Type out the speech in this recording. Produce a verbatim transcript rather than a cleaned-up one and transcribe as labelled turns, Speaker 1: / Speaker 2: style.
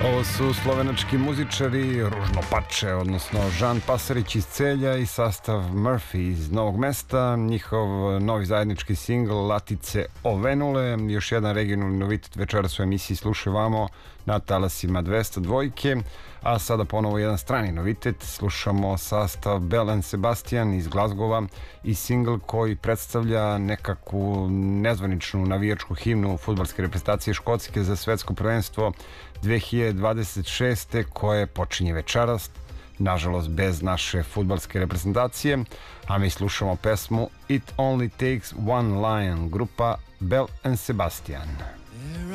Speaker 1: Ovo su slovenački muzičari Ružno Pače, odnosno Žan Pasarić iz Celja i sastav Murphy iz Novog Mesta. Njihov novi zajednički singl Latice ovenule, još jedan regionalni novitet večeras u emisiji Slušaj vamo na talasima dvesta dvojke. A sada ponovo jedan strani novitet, slušamo sastav Belle and Sebastian iz Glazgova i singl koji predstavlja nekakvu nezvaničnu navijačku himnu fudbalske reprezentacije Škotske za svetsko prvenstvo dve hiljade dvadeset šeste koje počinje večeras, nažalost bez naše fudbalske reprezentacije, a mi slušamo pesmu It Only Takes One Lion, grupa Belle and Sebastian.